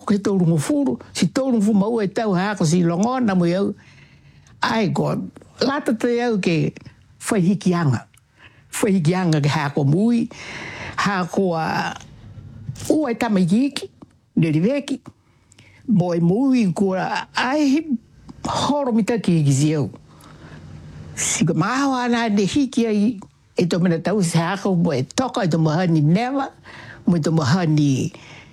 ke tōru mo furu, si tōru fu mau e tau hako si longona mo iau. Ai ko, lata te au ke whaihikianga. Whaihikianga ke hako mui, hako a ua e tamaiki, neri veki. Moi mui kua ai horo mitaki ki si au. Si ka maho ana ne hiki ai e to mena tau se hako mo e toka e to mahani never, mo e to mahani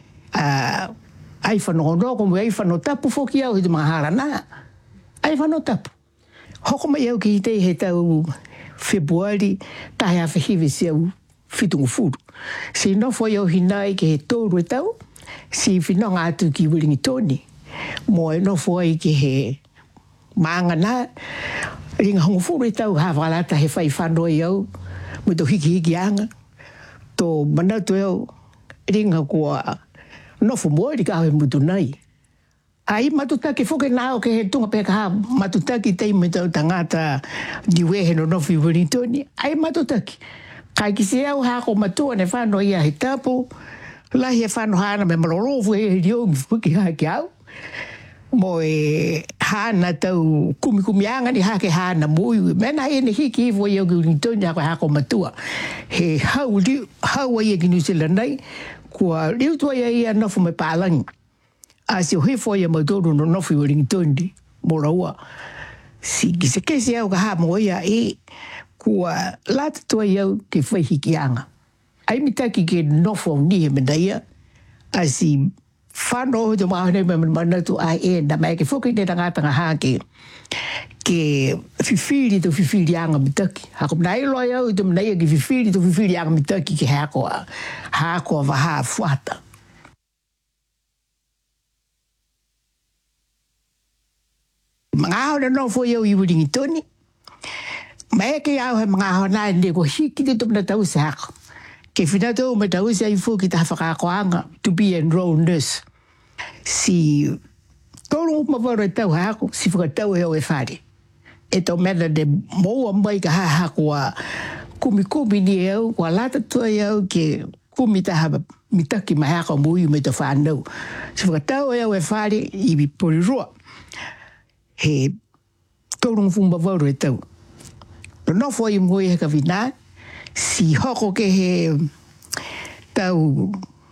ai whanonoko mo e whano tapu whoki au e to mahara na. Ai whano tapu. Hoko mai au ki te he tau Februari, tahe a whihiwe se au whitungu furu. Si nofo i au hinai ke he tōru e tau, si whinonga atu ki Wiringi Toni. Mo e nofo ai ke he maangana, ringa hongo furu e tau, hawalata he whai whano i au, mo to hiki anga. To manatu au, ringa kua nofo moeri ka au e mutu nai. Ai matutaki whoke nao ke he tunga peka ha matutaki tei me tau tangata niwehe no nofi Wiringi Toni. Ai matutaki. Kai ki se au hako matua ne whano ia he tapu, lahi e whano hana me malorofu he riongi whuki hake au. Mo e hana tau kumi anga ni hake hana mui. Mena e ne hiki iwo i au ki Wiringi Toni hako matua. He hau ai e ki New Zealand nei, kua riu tua ia nofu me pālangi. A si o hifo ia mautoro no nofi Wiringi Toni, mora ua. Si ki se kesi au ka haa mo ia e, kua lata tua iau ke whaihikianga. Ai mitaki ke nofo ni he menaia, a si whano o te mahone me manatu ai e, na mai ke whuki te tangata ngā haa ke whiwhiri to whiwhiri anga mitaki. Hako mna iloa iau i te menaia ke whiwhiri to whiwhiri anga mitaki ke hakoa waha fuata. Mga hao na nofo iau i Wiringi Toni. Mai ke au he mga hao nai ne ko hiki te tupna tau se hako. Ke whinatou me tau se ai fuki ta whakakoanga to be enrolled nurse. Si tōru mawara tau hako, si whakatau e au e whare. E tau mena de moua mai ka hako a kumi ni au, kua lata tua iau ke kumi taha mitaki mai hako mui me te whanau. Si whakatau e au e whare i Porirua. He tōrungu fumba vauru e tau. No nofo i mui he ka wina, si hoko ke he tau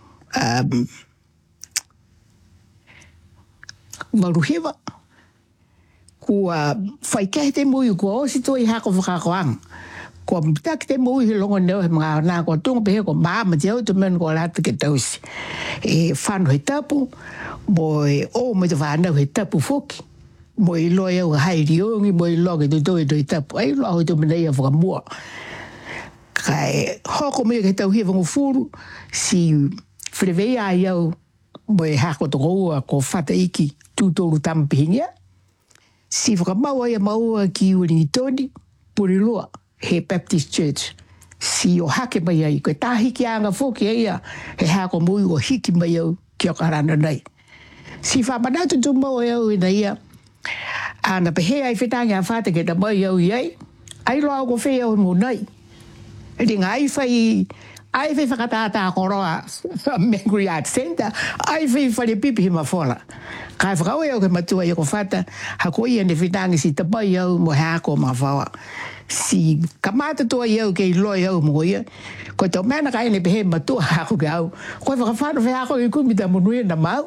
maruhewa, kua whaikehe te mui, kua osi toi hako whakakoang. Kua mitaki te mui he longo neo he mga nā, kua tunga pehe ko maama te au te menu kua lata ke tausi. E whanu he tapu, mo e o me te whanau he tapu whoki. Mo i loa iau hai riongi, mo i loa ke toi tapu. Ai loa hoi te menei a whakamua. Kai hoko mea ke tau hia wangu furu, si whirewei a iau, mo i hako toko ua ko whata iki tūtoru tampihingia. Si whakamaua ia maua ki Wiringi Toni, Porirua, he Baptist Church. Si o hake mai ai, koe tāhiki anga whoki eia, he hako mui o hiki mai au ki o karana nei. Si whamanatu tu maua iau ina ia, ana pehe ai whetangi a whata ke ta mai au iei, ai loa ko whea au mo nei. Ringa ai whai whakatata a koroa Mangry Arts Centre, ai whai pipi he mawhola. Kai whakau au ke matua i ko whata, hako ia ne whetangi si ta mai au mo hako mawhawa. Si kamata tua iau ke i loa iau mo ia, ko tau mena kai ne pehe matua hako ke au, koe whakawhano whe hako i kumita monuia na mau.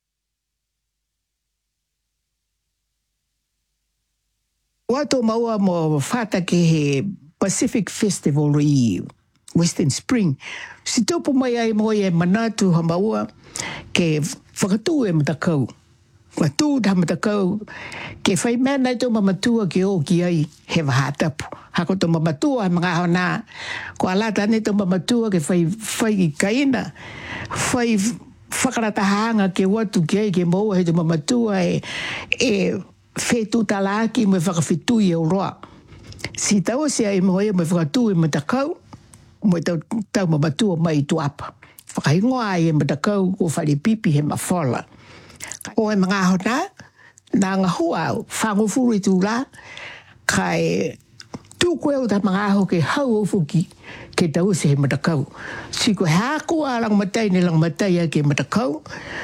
Wato maua mo whata ke he Pacific Festival i Western Spring. Si topu mai ai mo e manatu ha maua ke whakatū e matakau. Whakatū ta matakau ke whai mena i tō mamatua ke o ki ai he wahatapu. Hako tō mamatua he mga hona. Ko alata ne tō mamatua ke whai i kaina. Whai whakaratahanga ke watu ki ai ke maua he tō mamatua e whetu talaki me whakawhitu i roa. Si tau se ai moe me whakatū e matakau, mo tau mamatua mai tuapa. Whakahingoa ai e matakau ko whare pipi he mawhola. O e mga hona, nā ngā hua au, whangofuru i tū la, kai tūko au ta mga aho ke hau o fuki ke tau se he matakau. Si ko hako a lang matai ni lang matai a ke matakau,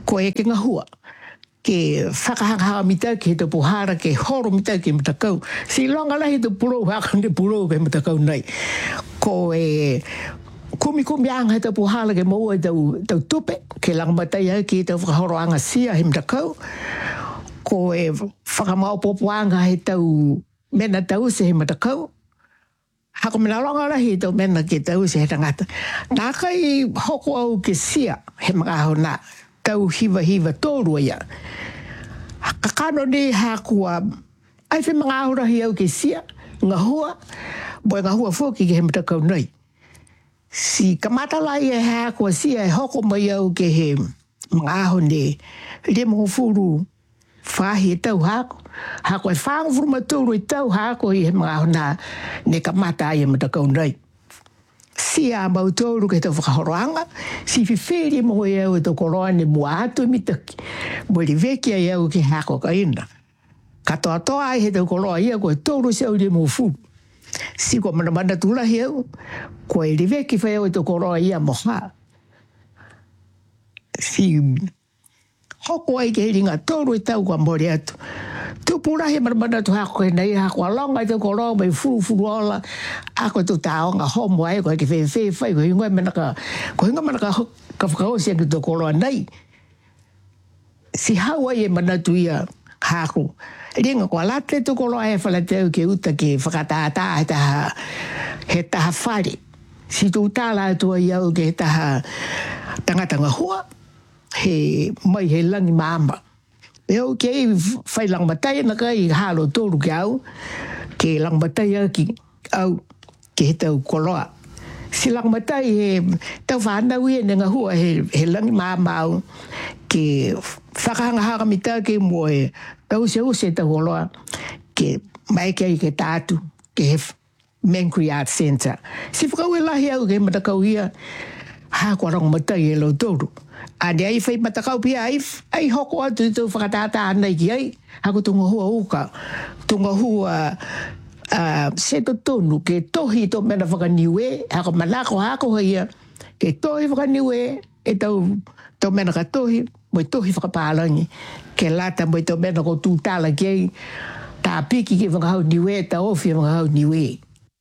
ko e ke ngahua. Ke whakahanga mita ki te puhara ke horo mita ki matakau. Si longa lahi te puro haka ne puro ke matakau nei. Ko e kumi anga te puhara ke maua tau tupe ke lang matai ki te whakahoro anga sia he matakau. Ko e whakamau popo anga he tau mena tau se he matakau. Hako mena longa lahi tau mena ki tau se he tangata. Nā kai hoko au ke sia he mga aho nā. Tau hiva tōrua ia. Kakano ni hakua, ai whi mga ahurahi au ke sia, ngā hua, boi ngā hua whoki ke he matakau nei. Si kamatalai e hakua sia e hoko mai au ke he mga aho ne, le mga furu whahi e tau hako. Hako e whangfuru maturu e tau hako i he mga aho nā, ne kamata ai e matakau nei. Sia mau tōru ke tau whakahoroanga, si whiwhiri mo e au e tau koroa ne mua atu mitaki. Mo li veki ai au ke hako ka ina. Katoa toa ai he tau koroa ia koe tōru se au le mo fu. Si ko mana tulahi au, koe li veki whai au e tau koroa ia mo ha. Si hoko ai ke he ringa tōru e tau kua mori atu. Tupurahi mana tu hako e nei hako alonga i te koroa mai furu ola. Ako tu taonga homo ai koe ke whai koe hingoe manaka ka whakaosi aki te koroa nei. Si hau ai e mana tu ia hako. Ringa kua late te koroa e whalateu ke uta ke whakatātā he taha whare. Si tu tāla atua i au ke he taha tangatanga hua. He mai he langi maamba. Eo ke whai lang matai na kai halo tōru ke au, ke lang matai aki au ke he tau koloa. Si lang matai he tau whanau ia nga hua he langi māmau ke whakahanga mita ke mua he tau se use tau koloa ke mai ke tātu ke he Menkuri Art Centre. Si whakau e lahi au ke matakau ia hako rong matai e lau tōru. Ane ai whai matakau pia ai hoko atu tau whakatātā anai ki ai. Hako tunga hua uka. Tunga hua seto tonu ke tohi tō mena whakaniwe. Hako manako hako haia. Ke tohi whakaniwe e tau mena ka tohi. Moi tohi whakapālangi. Ke lata moi tau mena ko tūtala ki ai. Tā piki ke whakahau niwe, tā ofi whakahau niwe.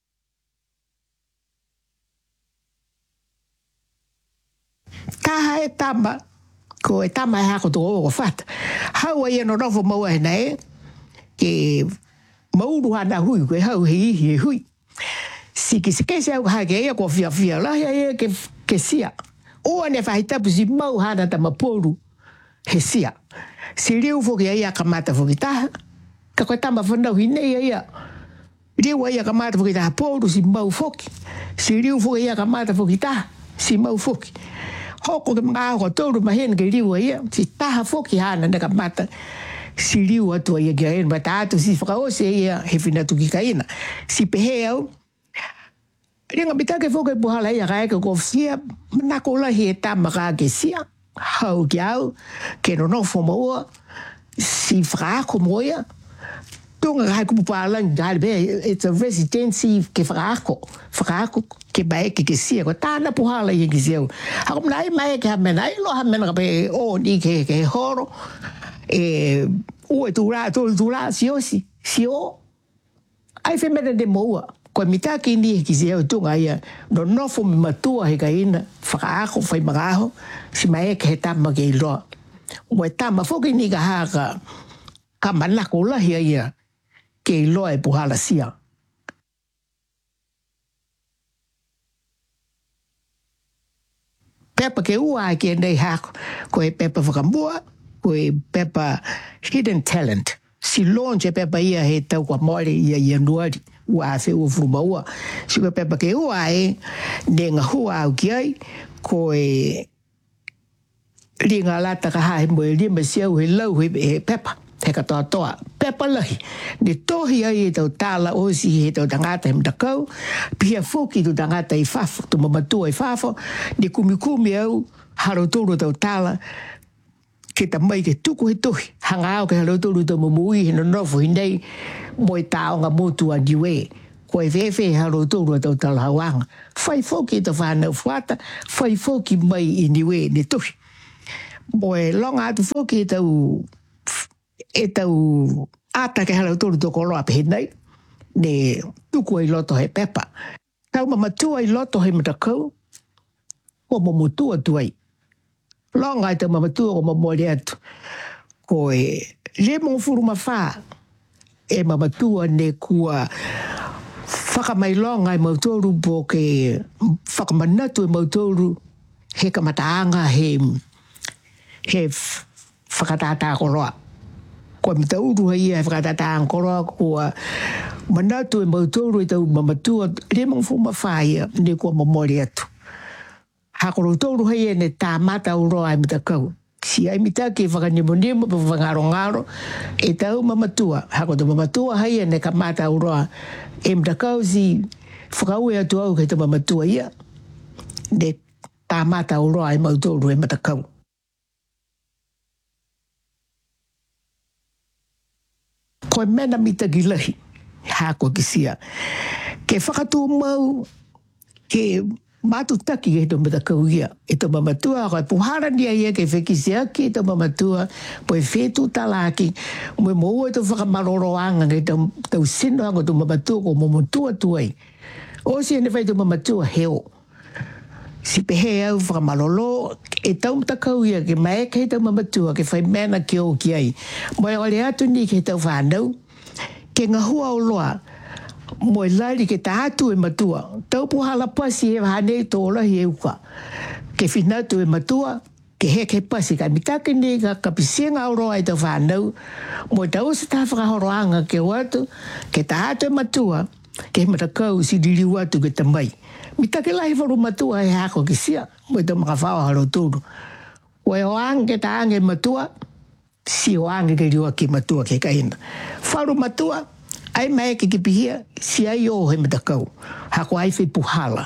Taha e tama, ko e tama e hako tō o whata. Hau ai ano rofo maua he nei, ke mauru hana hui, koe hau he ihi e hui. Si ki se kese au hake ea ko whia lahi ea ke sia. O ane whahitapu si mau hana tama poru he sia. Si riu whoki ea kamata whoki taha, ka koe tama whanau hi nei ea. Riu ea kamata whoki taha poru si mau whoki. Si riu whoki ea kamata whoki taha, si mau whoki. Hoko ke mga aho tōru mahena ke riu ia, si taha whoki hana na ka mata, si riu atua ia ki aena, mata atu si whakaose ia he whinatu ki ka ina. Si pehe au, ringa mitake whoke puhala ia ka eka ko sia, manako lahi e tama ka ke sia, hau ki au, ke no nofo maua, si whakaako moia, tunga ka haiku pupalang, it's a residency ke whakaako, ke baeke ke sia, ko tāna puhala ia ki sia. Hako mnai mai ke hamena, ai lo hamena ka pe o ni ke horo, ue tūrā, si o. Ai whemena de moua, koe mitaki ni ki sia o tunga ia, no nofo mi matua he ka ina, whakaako, whai magaho, si mai ke he tama ke iloa. Ue tama whoki ni ka haka, ka manako lahi ia, ke iloa e puhala sia. Pepa ke ua ke nei hako, ko e pepa whakamua, ko e pepa hidden talent. Si launch e pepa ia he tau kwa moere ia Ianuari, ua a wheu furuma ua. Si ko pepa ke ua e, ne ngā hua au ki ai, ko e ringa lata ka hae mo e lima siau he lau he pepa. He katoa toa, pepa lahi. Ne tohi ai e tau tāla osi he tau tangata he mtakau, pia whoki tu tangata i whafo, tu mamatua i whafo, ne kumikumi au, haro tōru tau tāla, ke ta mai ke tuku he tohi, hanga au ke haro tōru tau mamui he no nofo hi nei, mo i tāonga motu a niwe, ko e whewe haro tōru tau tāla hawanga. Whai whoki tau whanau whata, whai whoki mai i niwe ne tohi. Moe longa atu whoki e tau ata ke halau tolu toko loa pehe nei, ne tuku ai loto he pepa. Tau mamatua i loto he matakau, o mamatua tuai. Longa i tau mamatua o mamore atu. Ko e le mo furu mawha, e mamatua ne kua whakamailonga i mautoru po ke whakamanatu i mautoru he kamataanga he whakatata koroa. Ko me tau uruha ia he whakatata koroa kua manatu i mautoru i tau mamatua le mo furu mawha ia ne kua mamore atu. Hakoro toru hei ne tā mata uroa ai matakau. Si ai mitake whakanimo-nimo pa whangaro-ngaro e tau mamatua. Hako te mamatua hei ne ka mata uroa e matakau si whakaue atu au kei te mamatua ia. Ne tā mata uroa ai mautoru e matakau. Koe mena mitaki lahi. Hako ki sia. Ke whakatu mau ke matu taki e to matakau ia. E to mamatua, koe puhara nia ia ke whekisi aki e to mamatua, po e whetu talaki, mo mo e to whakamaro-roanga ke tau sino hanga to mamatua ko mamatua tuai. O si ene whai to mamatua heo. Si pehe au whakamarolo, e tau matakau ia ke mai ke tau mamatua, ke whai mena ki o ki ai. Mo e ole atu ni ke tau whanau, ke ngahua o loa, mo e lari ke tātu e matua. Tau puhala pasi e whanei tō lahi e uka. Ke whinatu e matua, ke heke pasi ka mitake ni ka pisenga o roa i tau whanau. Mo e tau se tā whakahoroanga ke watu, ke tātu e matua, ke matakau si diri watu ke tamai. Mitake lahi wharu matua e hako ki sia, mo e tau makawhawa haro tūru. O e oang ke tāange matua, si oang ke riwa ki matua ke kaina. Wharu matua, ai mai ke kipihia, si ai o he matakau. Hako ai whi puhala.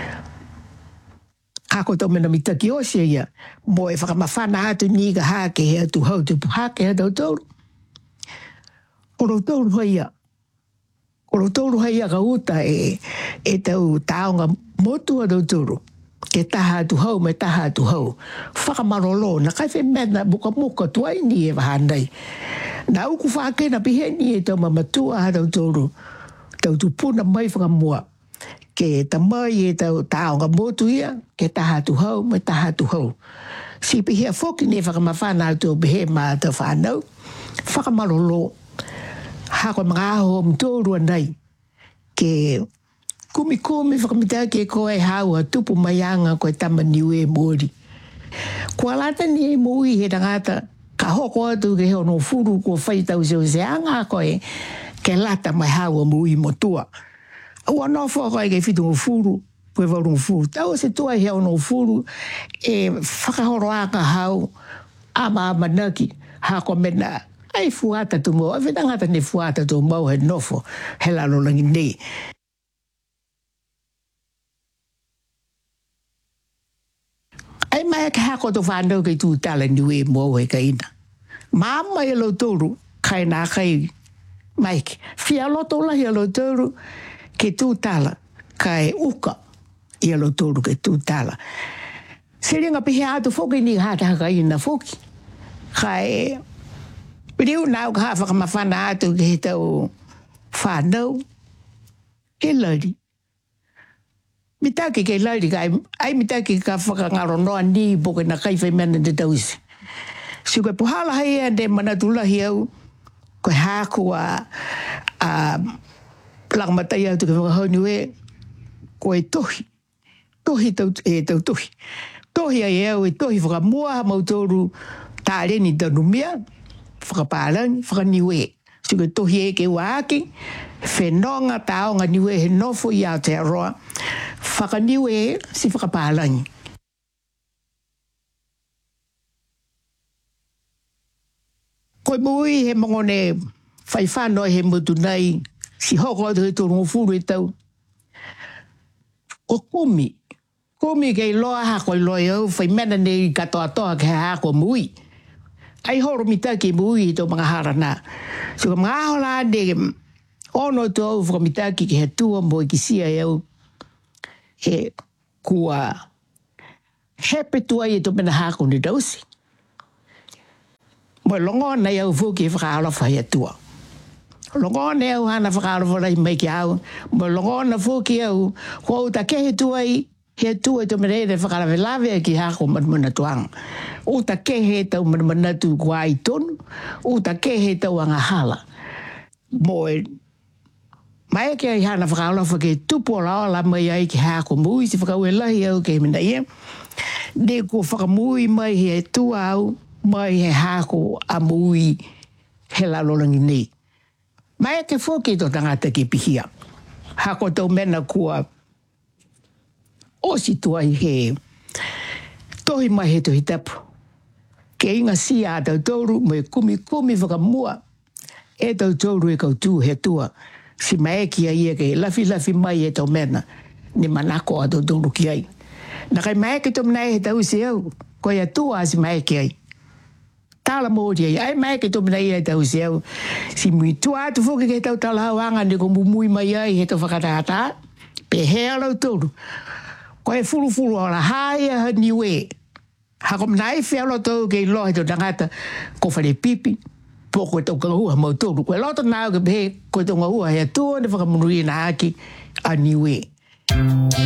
Hako tau mena mitaki o sia ia. Mo e whakamawhana atu ni ka hake he atu hau te puhake he tau tauru. Oro tauru haia. Oro tauru haia ka uta e tau taonga motua tau tauru. Ke taha atu hau me taha atu hau. Whakamarolo na kai whi mena buka muka tuai ni e wahanai. Na uku whake na piheni e tau mamatua ha tau tōru. Tau tupuna mai whakamua. Ke tamai e tau taonga motu ia, ke taha tu hau, me taha tu hau. Si pihia whoki ne whakamawhana tau pihe ma tau whanau. Whakamarolo. Hako mga aho mtōru anai. Ke kumi whakamitake koe hau a tupu maianga koe tamaniu e mori. Kua lata ni e mui he tangata. Ka hoko atu ke heo no furu ko whai tau se anga koe ke lata mai hawa mui motua. Ua no whaka ke whitu no furu, koe waru no furu. Tau se tua heo no furu e whakahoro aka hau ama naki hako mena. Ai fuata tu mo, a whetangata ne fuata tu mau he nofo, he lalo langi nei. Ai mai ke hako to whanau kei tū tala niwe mo he ka ina. Mama e lo tōru, kai nā kai maike. Whia loto lahi e lo tōru ke tū tala, kai uka i e lo tōru ke tū tala. Se ringa pihe atu whoki ni hata haka ina whoki. Kai riu nau ka hawa whakamawhana atu ke he tau whanau ke lari. Mitaki ke lari kai, ai mitaki ka whakangaro noa ni boke na kai whai mena te tausi. Si koe puhala hei e ne manatulahi au, koe hāku a plakamatai au tuke whakahaunu e, koe tohi. Tohi tau tohi. Tohi ai au e tohi whakamua ha mautoru tāreni tanumia, whakapālangi, whakaniwe. Si koe tohi e ke wāki, whenonga taonga niwe he nofo i Aotearoa, whakaniwe si whakapālangi. Koe mui he mongone whai whanau he mutu nei, si hoko atu he tōru furu e tau. O kumi. Kumi kei loa hako i loa au, whai mena nei katoa toa ke hako mui. Ai horo mitaki mui i tō mga harana. So ka mga ahola ne ono tō au whakamitaki ke he tua mo i kisia e au. He kua hepe tua i tō mena hako ni dausi. Mo longo na eu fuki whakaala whai atua. Longo na eu hana whakaala whai mai ki au. Mo longo na fuki au, ko ta kehe tuai, he tua to merere whakala velave ki hako manmana tuang. O ta kehe tau manmana tu kuai tonu, o ta kehe tau anga hala. Mo mai ke ai hana whakaala whake tupo la mai ai ki hako mui si whakaue lahi au ke mina ia. Ne ko whakamui mai he tua au, mai he hako a mui he lalolangi nei. Mai ke whoki to tangata ki pihia. Hako tau mena kua osi tuai he tohi mai he tohi tapu. Ke inga si a tau toru mai kumi whakamua e tau toru e kau tū he tua. Si mai ki ai e ke lafi mai e tau mena ni manako a tau toru ki ai. Na kai mai ke tom nei he tau se au, ko ia tua si mai ki ai. Tala mōri ai mai ke tom nei he tau se au. Si mui tua atu whoki ke tau tala hawanga ni ko mumui mai ai he tau whakatata, pe hea lau toru. Ko e fulu ala haia ha niwe. Hako mnai whialo tau ke lohe to tangata ko whare pipi. Poko e tau kangahua mau toru. Ko e loto nao ke pehe ko e tau ngahua hea tua ne whakamunui na haki a niwe.